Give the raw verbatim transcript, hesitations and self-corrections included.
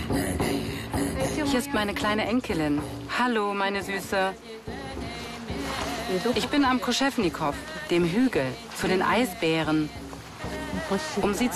Hier ist meine kleine Enkelin. Hallo, meine Süße. Ich bin am Koschewnikow, dem Hügel, zu den Eisbären. Um sie